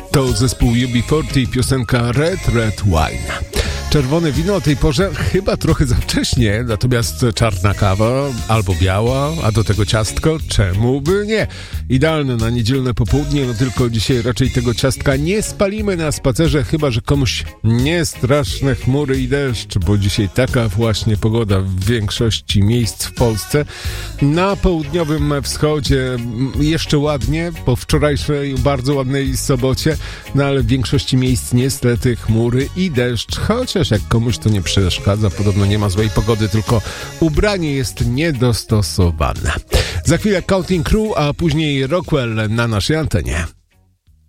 To zespół UB40, piosenka Red Wine. Czerwone wino o tej porze chyba trochę za wcześnie, natomiast czarna kawa albo biała, a do tego ciastko, czemu by nie? Idealne na niedzielne popołudnie, no tylko dzisiaj raczej tego ciastka nie spalimy na spacerze, chyba że komuś nie straszne chmury i deszcz, bo dzisiaj taka właśnie pogoda w większości miejsc w Polsce. Na południowym wschodzie jeszcze ładnie, po wczorajszej bardzo ładnej sobocie, no ale w większości miejsc niestety chmury i deszcz, chociaż jak komuś to nie przeszkadza, podobno nie ma złej pogody, tylko ubranie jest niedostosowane. Za chwilę Counting Crew, a później Rockwell na naszej antenie.